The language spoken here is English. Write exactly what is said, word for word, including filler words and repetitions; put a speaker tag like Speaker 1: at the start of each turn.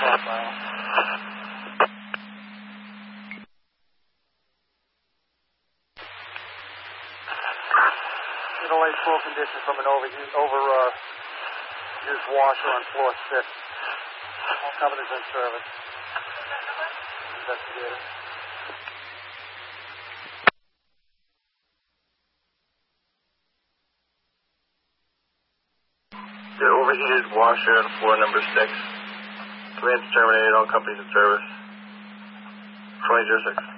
Speaker 1: Late flow condition from an over, over uh, used washer on floor six. All companies in service. Investigator.
Speaker 2: The overheated washer on floor number six. Command's terminated. All companies in service. twenty oh six.